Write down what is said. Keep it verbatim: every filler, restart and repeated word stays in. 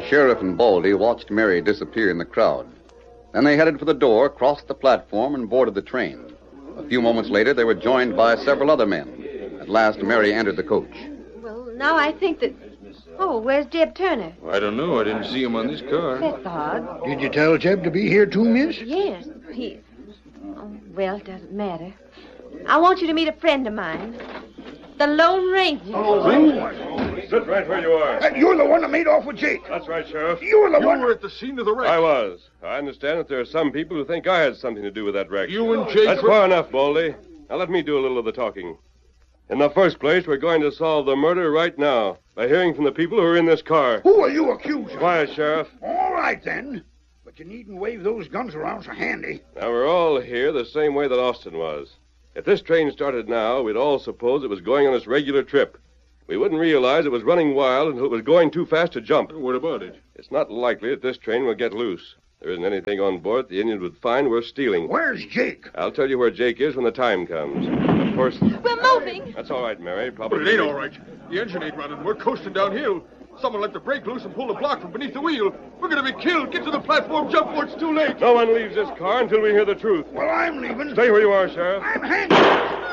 Sheriff and Baldy watched Mary disappear in the crowd. Then they headed for the door, crossed the platform, and boarded the train. A few moments later, they were joined by several other men. At last, Mary entered the coach. Well, now I think that... Oh, where's Jeb Turner? I don't know. I didn't see him on this car. That's odd. Did you tell Jeb to be here too, miss? Yes, he... Oh, well, it doesn't matter. I want you to meet a friend of mine. The Lone Ranger. Oh, sit right where you are. Uh, you're the one that made off with Jake. That's right, Sheriff. You're the You one... were at the scene of the wreck. I was. I understand that there are some people who think I had something to do with that wreck. You and Jake That's were... far enough, Baldy. Now let me do a little of the talking. In the first place, we're going to solve the murder right now by hearing from the people who are in this car. Who are you accusing? Quiet, Sheriff. All right, then. But you needn't wave those guns around so handy. Now, we're all here the same way that Austin was. If this train started now, we'd all suppose it was going on its regular trip. We wouldn't realize it was running wild until it was going too fast to jump. What about it? It's not likely that this train will get loose. There isn't anything on board that the Indians would find worth stealing. Where's Jake? I'll tell you where Jake is when the time comes. But first... We're moving. That's all right, Mary. Probably... But it ain't all right. The engine ain't running. We're coasting downhill. Someone let the brake loose and pull the block from beneath the wheel. We're going to be killed. Get to the platform, jump before it's too late. No one leaves this car until we hear the truth. Well, I'm leaving. Stay where you are, Sheriff. I'm hanging.